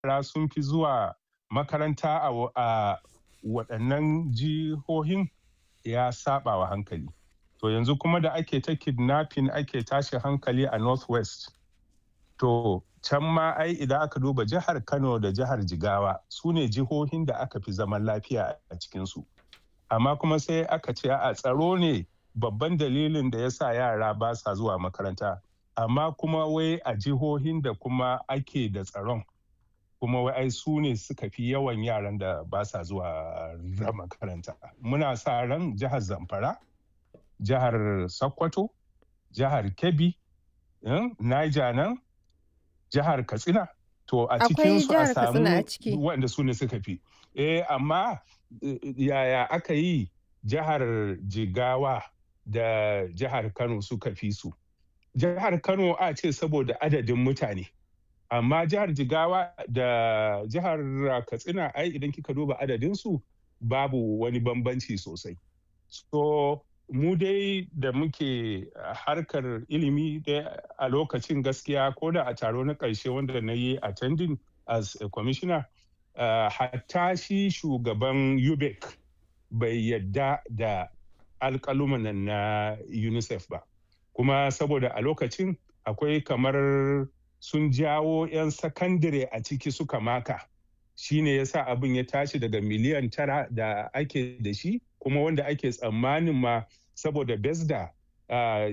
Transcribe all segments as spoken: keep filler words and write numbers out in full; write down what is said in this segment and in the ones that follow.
yara sun fi zuwa makaranta a waɗannan jihohin ya saba wa hankali. To yanzu kuma da ake ta kidnapping ake tashi hankali a North West. To can ma ai idan aka duba jihar Kano da jihar Jigawa su ne jihohin da aka fi zaman lafiya a cikinsu. Amma kuma sai aka ce a tsaro ne babban dalilin da ya sa yara ba sa zuwa makaranta. Amma kuma wai a jihohin da kuma ake da tsaron kuma wai ai su ne suka fi yawan yaran da ba sa zuwa makaranta. Muna sa ran jihar Zamfara, jihar Sokoto, jihar Kebbi, Niger nan, jihar Katsina. To a cikin su a samu wanda su ne suka fi. Eh amma yaya aka yi jihar Jigawa da jihar Kano suka fi su? Jihar Kano a ce saboda adadin mutane. Amma jihar Jigawa da jihar Katsina ai idan kika duba adadinsu babu wani bambanci sosai. So mu dai da muke harkar ilimi a lokacin gaskiya ko da a taro na ƙarshe wanda na yi attending as a commissioner, uh, hatta shi shugaban U B E C bai yadda da alƙaluman na UNICEF ba. Kuma saboda a lokacin akwai kamar sun jawo 'yan sakandare a ciki suka maka. Shi ne ya sa abin ya tashi daga miliyan tara da ake da shi, kuma wanda ake tsammanin ma saboda BESDA uh,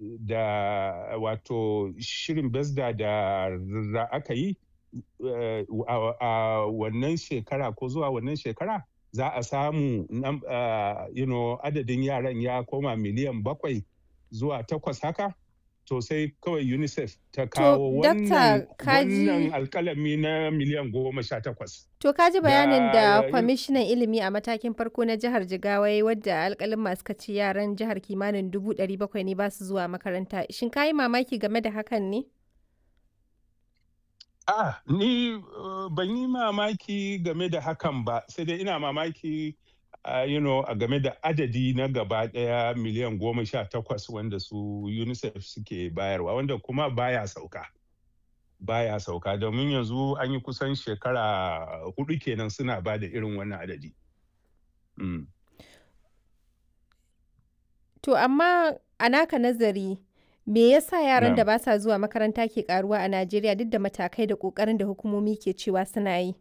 da wato shirin BESDA da aka yi uh, a, a wannan shekara ko zuwa wannan shekara za a samu uh, you know, adadin yaran ya koma miliyan bakwai zuwa takwas haka. To sai kawai UNICEF ta kawo wannan wannan alkalami na miliyan goma sha takwas. To kaji bayanin da kwamishinan ilimi a matakin farko na jihar Jigawa wadda alkalin masu kaci yaran jihar kimanin dubu ɗari bakwai ne ba su zuwa makaranta. Shin ka yi mamaki game da hakan ne? Ah, ni uh, ban yi mamaki game da hakan ba, sai dai ina mamaki Uh, you know, a game da adadi na gaba daya miliyan goma sha takwas wanda su UNICEF suke bayarwa, wanda kuma baya sauka. Baya sauka domin yanzu an yi kusan shekara hudu kenan suna ba da irin wannan adadi. Mm. To amma a naka nazari, me yasa yaran da ba sa zuwa makaranta ke karuwa a Najeriya duk da matakai da kokarin da hukumomi ke cewa suna yi?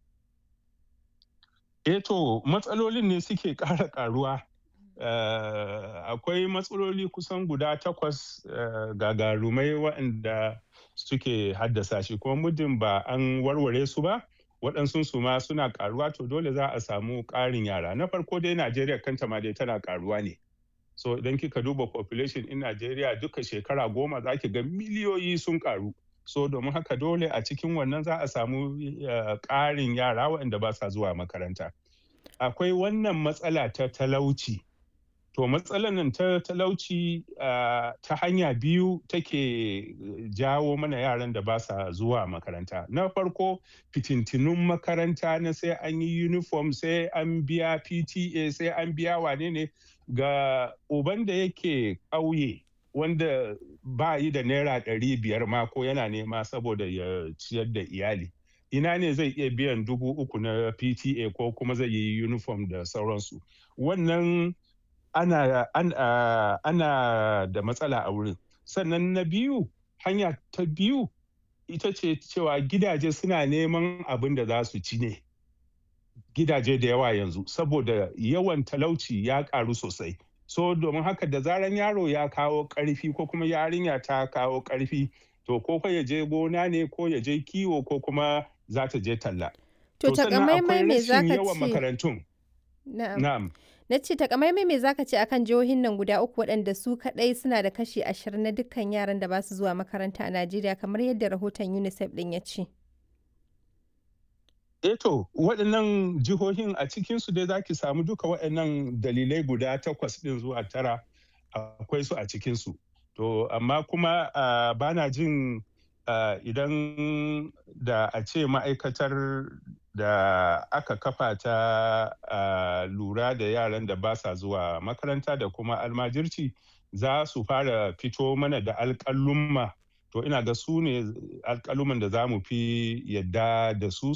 Eh to matsalolin ne suke ƙara ƙaruwa. Uh, akwai matsaloli kusan guda takwas uh, gagarumai waɗanda suke haddasa shi, kuma muddin ba an warware su ba waɗansu su ma suna ƙaruwa, to dole za a samu ƙarin yara. Na farko dai Najeriya kanta ma dai tana ƙaruwa ne. So idan kika duba population in Najeriya duka shekara goma za ki ga miliyoyi sun ƙaru. So domin haka dole a cikin wannan za a samu ƙarin yara waɗanda ba sa zuwa makaranta. Akwai wannan matsala ta talauci. To matsalar nan ta talauci uh, ta hanya biyu take jawo mana yaran da ba sa zuwa makaranta. Na farko fitintinun makaranta na sai an yi uniform, sai an biya P T A, sai an biya wane ne ga uban da yake ƙauye wanda ba yi da naira ɗari biyar ma ko yana nema saboda ya ciyar da iyali. Ina ne zai iya biyan dubu uku na P T A ko kuma zai yi uniform da sauransu. Wannan ana, ana, ana da matsala a wurin. Sannan na biyu, hanya ta biyu ita ce cewa gidaje suna neman abin da za su ci ne. Gidaje da yawa yanzu saboda yawan talauci ya karu sosai. So domin haka da zaran yaro ya kawo ƙarfi ko kuma yarinya ta kawo ƙarfi, to ko ya je gona ne ko ya je kiwo ko kuma za ta je talla. To takamaimai me za ka ce? Yawan makarantun. Na'am. Na ce takamaimai me za ka ce akan jihohin nan guda uku waɗanda su kaɗai suna da kashi ashirin na dukkan yaran da ba su zuwa makaranta a Najeriya kamar yadda rahoton UNICEF ɗin ya ce? Eto waɗannan jihohin a cikinsu dai za ki samu duka waɗannan dalilai guda takwas ɗin zuwa tara akwai su a cikinsu. To amma kuma uh, ba na jin uh, idan da a ce ma'aikatar da aka kafa ta uh, lura da yaran da ba sa zuwa makaranta da kuma almajirci za su fara fito mana da alƙalumma to ina ga su ne alƙaluman da za mu fi yadda da su